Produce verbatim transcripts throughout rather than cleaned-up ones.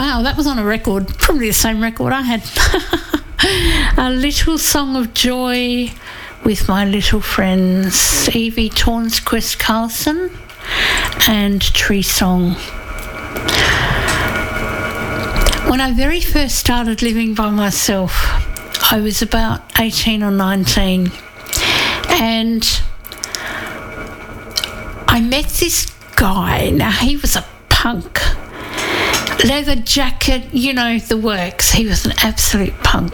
wow, that was on a record, probably the same record I had. A Little Song of Joy with my little friends, Evie Tornsquist Carlson and Tree Song. When I very first started living by myself, I was about eighteen or nineteen, and I met this guy. Now, he was a punk. Leather jacket, you know, the works. He was an absolute punk.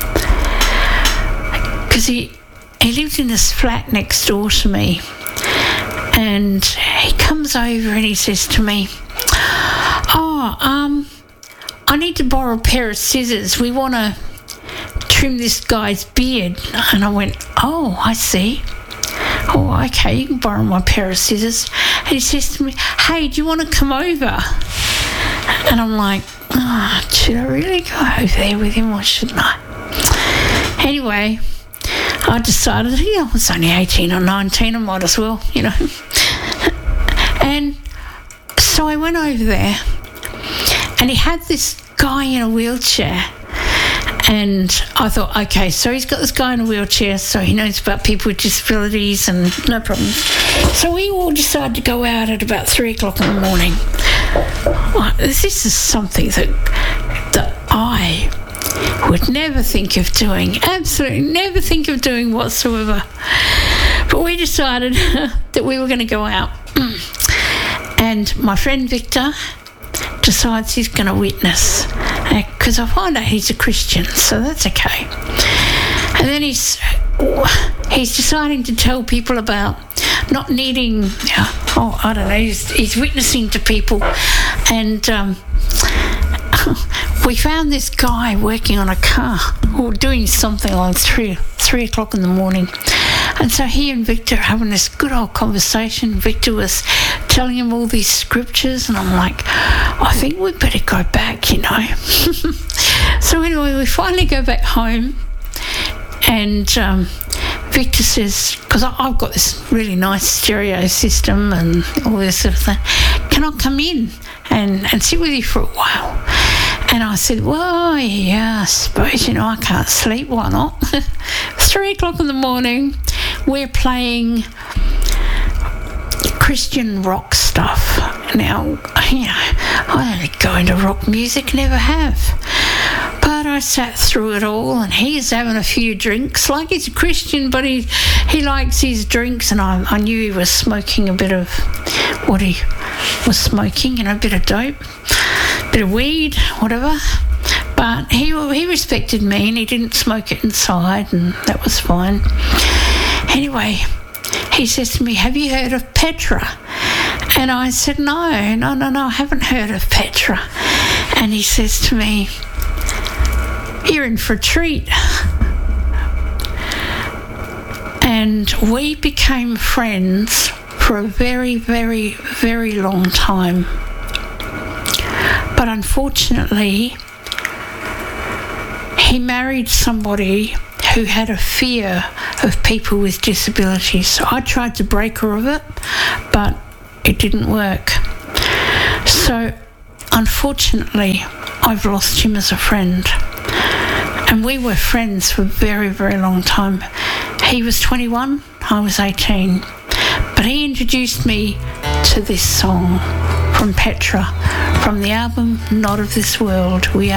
Because he, he lived in this flat next door to me, and he comes over and he says to me, oh, um... I need to borrow a pair of scissors. We want to trim this guy's beard. And I went, oh, I see. Oh, okay, you can borrow my pair of scissors. And he says to me, hey, do you want to come over? And I'm like, oh, should I really go over there with him or shouldn't I? Anyway, I decided, you know, it's only eighteen or nineteen, I might as well, you know. And so I went over there. And he had this guy in a wheelchair, and I thought, okay, so he's got this guy in a wheelchair, so he knows about people with disabilities and no problems. So we all decided to go out at about three o'clock in the morning. Well, this is something that that I would never think of doing, absolutely never think of doing whatsoever. But we decided that we were going to go out. And my friend Victor decides he's going to witness, because I find out he's a Christian, so that's okay. And then he's he's deciding to tell people about not needing, oh, I don't know, he's, he's witnessing to people. And um, we found this guy working on a car or doing something like three, three o'clock in the morning. And so he and Victor are having this good old conversation. Victor was telling him all these scriptures, and I'm like, I think we'd better go back, you know. So anyway, we finally go back home, and um, Victor says, because I've got this really nice stereo system and all this sort of thing, can I come in and, and sit with you for a while? And I said, well, yeah, I suppose, you know, I can't sleep, why not? Three o'clock in the morning, we're playing Christian rock stuff. Now, you know, I don't go into rock music, never have. But I sat through it all, and he's having a few drinks. Like, he's a Christian, but he he likes his drinks, and I, I knew he was smoking a bit of what he was smoking, you know, a bit of dope, a bit of weed, whatever. But he he respected me, and he didn't smoke it inside, and that was fine. Anyway, he says to me, have you heard of Petra? And I said, no, no, no, no, I haven't heard of Petra. And he says to me, you're in for a treat. And we became friends for a very, very, very long time. But unfortunately, he married somebody who had a fear of people with disabilities. So I tried to break her of it, but it didn't work. So unfortunately, I've lost him as a friend. And we were friends for a very, very long time. He was twenty-one, I was eighteen. But he introduced me to this song from Petra, from the album Not of This World. We